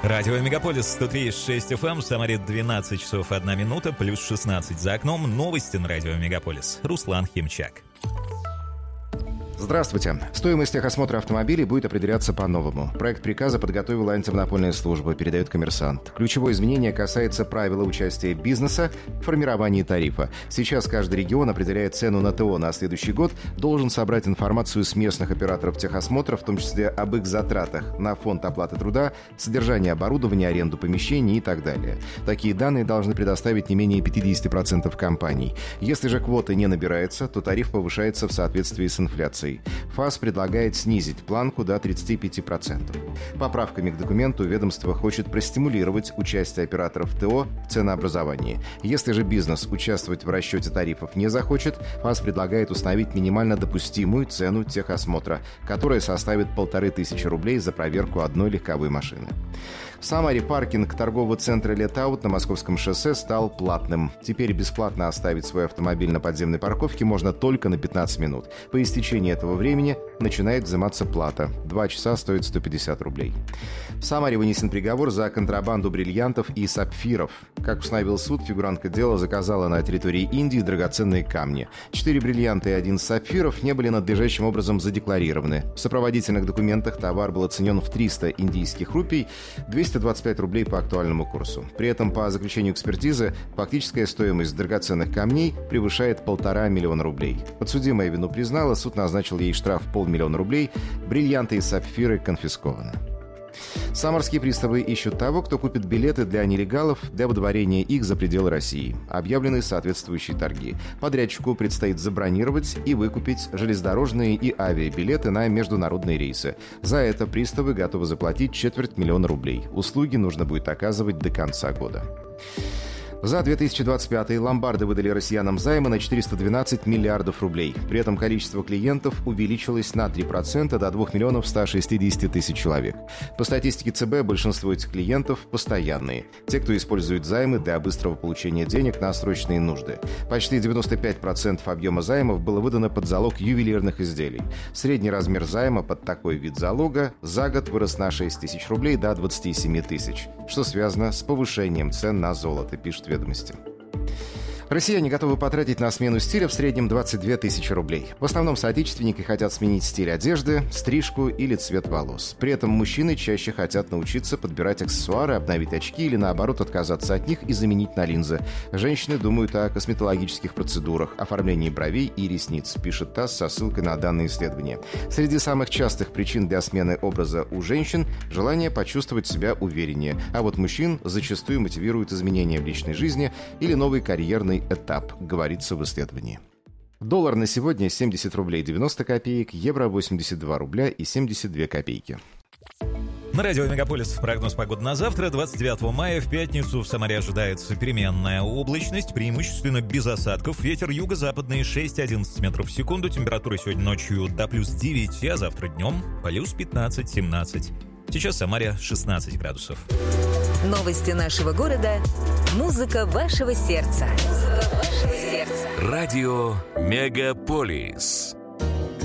Радио Мегаполис 103,6 FM, в Самаре 12 часов 1 минута, плюс 16 за окном. Новости на Радио Мегаполис. Руслан Химчак. Здравствуйте. Стоимость техосмотра автомобилей будет определяться по-новому. Проект приказа подготовила антимонопольная служба, передает «Коммерсант». Ключевое изменение касается правила участия бизнеса в формировании тарифа. Сейчас каждый регион, определяя цену на ТО на следующий год, должен собрать информацию с местных операторов техосмотра, в том числе об их затратах на фонд оплаты труда, содержание оборудования, аренду помещений и так далее. Такие данные должны предоставить не менее 50% компаний. Если же квоты не набирается, то тариф повышается в соответствии с инфляцией. ФАС предлагает снизить планку до 35%. Поправками к документу ведомство хочет простимулировать участие операторов ТО в ценообразовании. Если же бизнес участвовать в расчете тарифов не захочет, ФАС предлагает установить минимально допустимую цену техосмотра, которая составит 1500 рублей за проверку одной легковой машины. В Самаре паркинг торгового центра «Летаут» на Московском шоссе стал платным. Теперь бесплатно оставить свой автомобиль на подземной парковке можно только на 15 минут. По истечении этого времени начинает взиматься плата. 2 часа стоит 150 рублей. В Самаре вынесен приговор за контрабанду бриллиантов и сапфиров. Как установил суд, фигурантка дела заказала на территории Индии драгоценные камни. 4 бриллианта и 1 сапфиров не были надлежащим образом задекларированы. В сопроводительных документах товар был оценен в 300 индийских рупий, 225 рублей по актуальному курсу. При этом, по заключению экспертизы, фактическая стоимость драгоценных камней превышает 1,5 миллиона рублей. Подсудимая вину признала, суд назначил ей штраф в 500 000 рублей, бриллианты и сапфиры конфискованы. Самарские приставы ищут того, кто купит билеты для нелегалов для выдворения их за пределы России. Объявлены соответствующие торги. Подрядчику предстоит забронировать и выкупить железнодорожные и авиабилеты на международные рейсы. За это приставы готовы заплатить 250 000 рублей. Услуги нужно будет оказывать до конца года. За 2025 ломбарды выдали россиянам займы на 412 миллиардов рублей. При этом количество клиентов увеличилось на 3% до 2 160 000 человек. По статистике ЦБ, большинство этих клиентов постоянные. Те, кто использует займы для быстрого получения денег на срочные нужды. Почти 95% объема займов было выдано под залог ювелирных изделий. Средний размер займа под такой вид залога за год вырос на 6 тысяч рублей до 27 тысяч, что связано с повышением цен на золото, пишет «Ведомости». Россияне готовы потратить на смену стиля в среднем 22 000 рублей. В основном соотечественники хотят сменить стиль одежды, стрижку или цвет волос. При этом мужчины чаще хотят научиться подбирать аксессуары, обновить очки или, наоборот, отказаться от них и заменить на линзы. Женщины думают о косметологических процедурах, оформлении бровей и ресниц, пишет ТАСС со ссылкой на данные исследования. Среди самых частых причин для смены образа у женщин – желание почувствовать себя увереннее. А вот мужчин зачастую мотивируют изменения в личной жизни или новый карьерный этап, говорится в исследовании. Доллар на сегодня 70 рублей 90 копеек, евро 82 рубля и 72 копейки. На радио «Мегаполис» прогноз погоды на завтра, 29 мая, в пятницу. В Самаре ожидается переменная облачность, преимущественно без осадков. Ветер юго-западный 6-11 метров в секунду. Температура сегодня ночью до плюс 9, а завтра днем плюс 15-17. Сейчас в Самаре 16 градусов. Новости нашего города. Музыка вашего сердца. Музыка вашего сердца. Радио «Мегаполис».